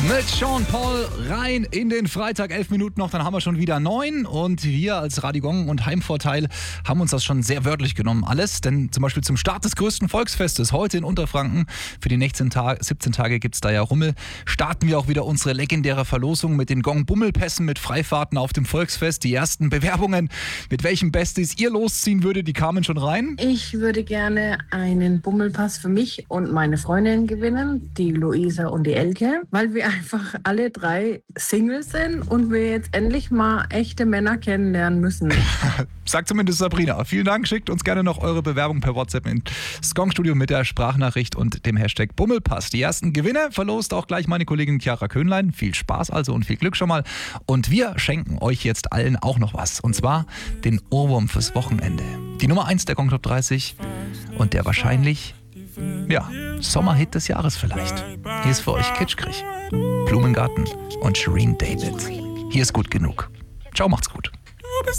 Mit Sean Paul rein in den Freitag, 11 Minuten noch, dann haben wir schon wieder 9 und wir als Radio Gong und Heimvorteil haben uns das schon sehr wörtlich genommen, alles, denn zum Beispiel zum Start des größten Volksfestes heute in Unterfranken, für die nächsten 17 Tage gibt's da ja Rummel, starten wir auch wieder unsere legendäre Verlosung mit den Gong-Bummelpässen mit Freifahrten auf dem Volksfest. Die ersten Bewerbungen, mit welchen Besties ihr losziehen würdet, die kamen schon rein. Ich würde gerne einen Bummelpass für mich und meine Freundin gewinnen, die Luisa und die Elke, weil wir einfach alle 3 Single sind und wir jetzt endlich mal echte Männer kennenlernen müssen. Sagt zumindest Sabrina. Vielen Dank, schickt uns gerne noch eure Bewerbung per WhatsApp ins Gong-Studio mit der Sprachnachricht und dem Hashtag Bummelpass. Die ersten Gewinne verlost auch gleich meine Kollegin Chiara Köhnlein. Viel Spaß also und viel Glück schon mal. Und wir schenken euch jetzt allen auch noch was. Und zwar den Ohrwurm fürs Wochenende. Die Nummer 1 der Gong Top 30 und der wahrscheinlich, Sommerhit des Jahres vielleicht. Hier ist für euch Kitschkrich, Blumengarten und Shireen David. Hier ist gut genug. Ciao, macht's gut.